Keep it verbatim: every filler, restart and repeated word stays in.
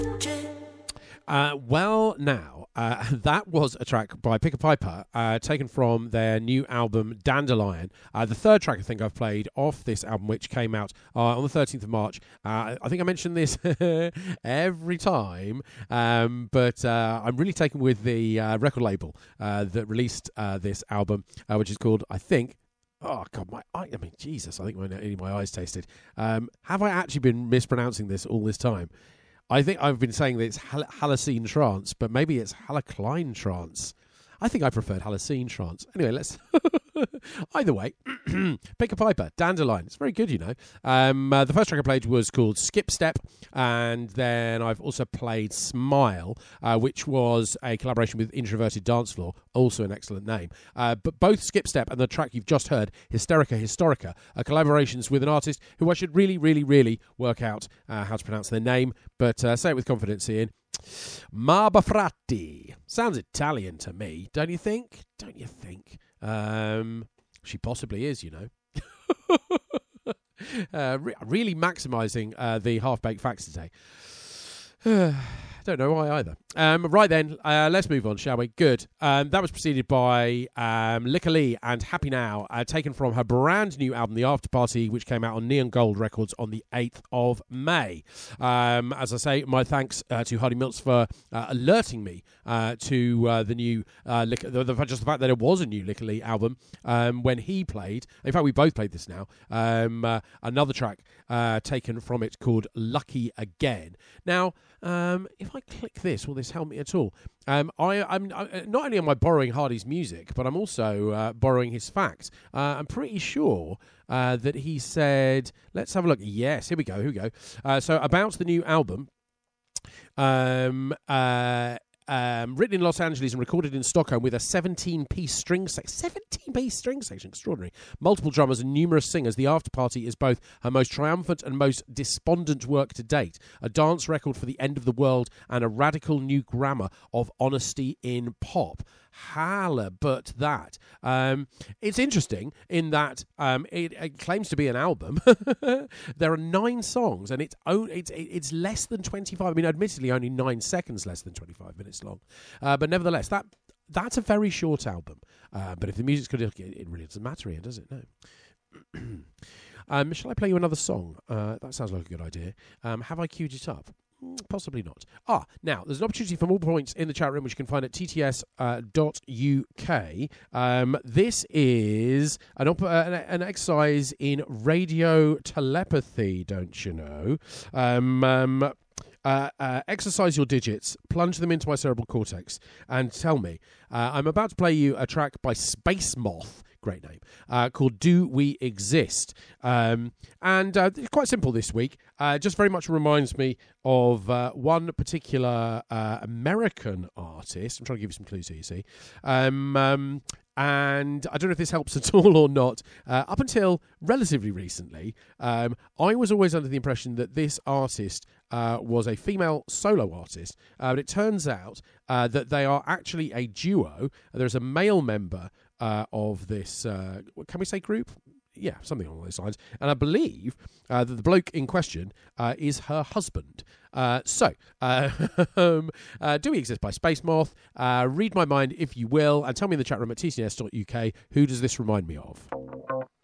Uh, well, now, uh, that was a track by Pick a Piper, uh, taken from their new album, Dandelion. Uh, the third track I think I've played off this album, which came out uh, on the thirteenth of March. Uh, I think I mention this every time, um, but uh, I'm really taken with the uh, record label uh, that released uh, this album, uh, which is called, I think, Oh, God, my eye, I mean, Jesus, I think my, my eyes tasted. Um, have I actually been mispronouncing this all this time? I think I've been saying that it's Hal- Halocene Trance, but maybe it's Halocline Trance. I think I preferred Halocene Trance. Anyway, let's... Either way, Pick a Piper, Dandelion. It's very good, you know. Um, uh, the first track I played was called Skip Step, and then I've also played Smile, uh, which was a collaboration with Introverted Dance Floor, also an excellent name. Uh, but both Skip Step and the track you've just heard, Hysterica Historica, are collaborations with an artist who I should really, really, really work out uh, how to pronounce their name, but uh, say it with confidence, Ian. Marba Fratti. Sounds Italian to me, don't you think? Don't you think? Um, she possibly is, you know. uh, re- really maximising uh, the half-baked facts today. Don't know why either. Um, right then, uh, let's move on, shall we? Good. Um, that was preceded by um, Licker Lee and Happy Now, uh, taken from her brand new album, The After Party, which came out on Neon Gold Records on the eighth of May. Um, as I say, my thanks uh, to Hardy Mills for uh, alerting me uh, to uh, the new uh, Licker, the, the, just the fact that there was a new Licker Lee album um, when he played. In fact, we both played this now. Um, uh, another track uh, taken from it called Lucky Again. Now, um, if I click this, will this help me at all? Um, I, I'm I, not only am I borrowing Hardy's music, but I'm also uh, borrowing his facts. Uh, I'm pretty sure uh, that he said, let's have a look. Yes, here we go. Here we go. Uh, so about the new album, um, uh, um, written in Los Angeles and recorded in Stockholm with a seventeen-piece string section. seventeen-piece string section, extraordinary. Multiple drummers and numerous singers. The After Party is both her most triumphant and most despondent work to date. A dance record for the end of the world and a radical new grammar of honesty in pop. Halibut that. Um, it's interesting in that um, it, it claims to be an album. There are nine songs, and it's only, it's it's less than twenty-five. I mean, admittedly, only nine seconds less than twenty-five minutes long, uh, but nevertheless, that that's a very short album. Uh, but if the music's good, it really doesn't matter here, does it? No. um, shall I play you another song? Uh, that sounds like a good idea. Um, have I queued it up? Possibly not. Ah, now, there's an opportunity for more points in the chat room, which you can find at t t s dot u k. Um, this is an, op- uh, an, an exercise in radio telepathy, don't you know? Um... um Uh, uh, exercise your digits, plunge them into my cerebral cortex, and tell me. Uh, I'm about to play you a track by Space Moth, great name, uh, called Do We Exist? Um, and uh, it's quite simple this week. Uh, just very much reminds me of uh, one particular uh, American artist. I'm trying to give you some clues here, you see. Um, um, and I don't know if this helps at all or not. Uh, up until relatively recently, um, I was always under the impression that this artist uh, was a female solo artist. Uh, but it turns out uh, that they are actually a duo. There's a male member uh, of this, uh, can we say group? Yeah, something along those lines. And I believe uh, that the bloke in question uh, is her husband. Uh, so, uh, uh, Do We Exist by Space Moth? Uh, read my mind, if you will, and tell me in the chat room at t c s dot u k, who does this remind me of?